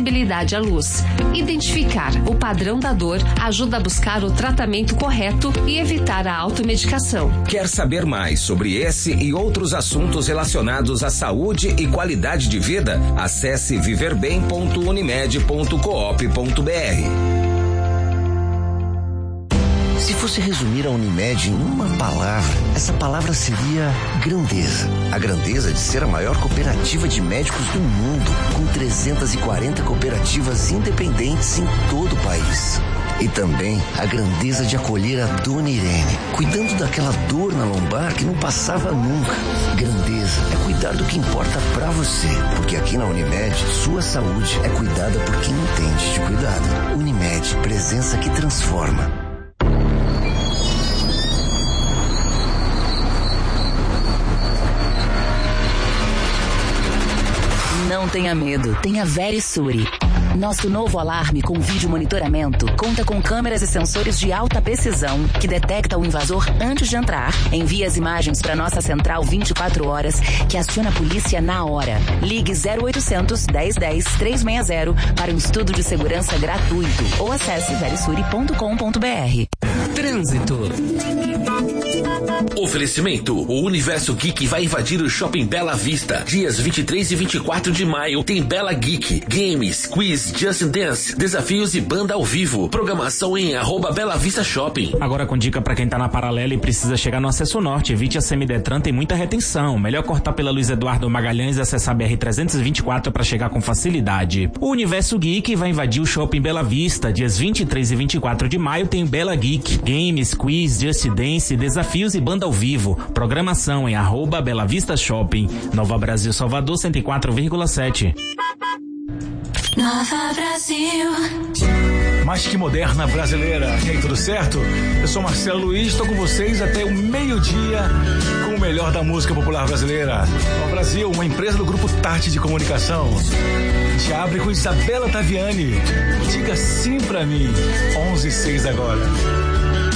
sensibilidade à luz. Identificar o padrão da dor ajuda a buscar o tratamento correto e evitar a automedicação. Quer saber mais sobre esse e outros assuntos relacionados à saúde e qualidade de vida? Acesse viverbem.unimed.coop.br. Se fosse resumir a Unimed em uma palavra, essa palavra seria grandeza. A grandeza de ser a maior cooperativa de médicos do mundo, com 340 cooperativas independentes em todo o país. E também a grandeza de acolher a Dona Irene, cuidando daquela dor na lombar que não passava nunca. Grandeza é cuidar do que importa pra você, porque aqui na Unimed, sua saúde é cuidada por quem entende de cuidado. Unimed, presença que transforma. Não tenha medo, tenha Verisure. Nosso novo alarme com vídeo monitoramento conta com câmeras e sensores de alta precisão que detecta o invasor antes de entrar, envia as imagens para nossa central 24 horas que aciona a polícia na hora. Ligue 0800 1010 360 para um estudo de segurança gratuito ou acesse verisure.com.br. Trânsito. Oferecimento: o Universo Geek vai invadir o Shopping Bela Vista. Dias 23 e 24 de maio tem Bela Geek, games, quiz, Just Dance, desafios e banda ao vivo. Programação em @Bela Vista Shopping. Agora com dica pra quem tá na paralela e precisa chegar no acesso norte. Evite a Semidetran, tem muita retenção. Melhor cortar pela Luiz Eduardo Magalhães e acessar a BR-324 pra chegar com facilidade. O Universo Geek vai invadir o Shopping Bela Vista. Dias 23 e 24 de maio tem Bela Geek, games, quiz, Just Dance, desafios e banda ao vivo. Programação em @Bela Vista Shopping. Nova Brasil, Salvador, 104,7. Nova Brasil. Mais que moderna brasileira. E aí, tudo certo? Eu sou Marcelo Luiz, estou com vocês até o meio-dia com o melhor da música popular brasileira. Nova Brasil, uma empresa do Grupo Tarte de Comunicação. A gente abre com Isabela Taviani. Diga sim pra mim. 11:06 agora.